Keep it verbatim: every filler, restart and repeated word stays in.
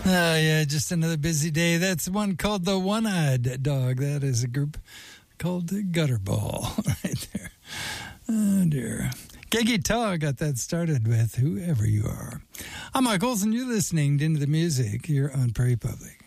Oh, yeah, just another busy day. That's one called the One-Eyed Dog. That is a group called the Gutterball right there. Oh, dear. Geggy Tall got that started with Whoever You Are. I'm Mike Olson. You're listening to Into the Music here on Prairie Public.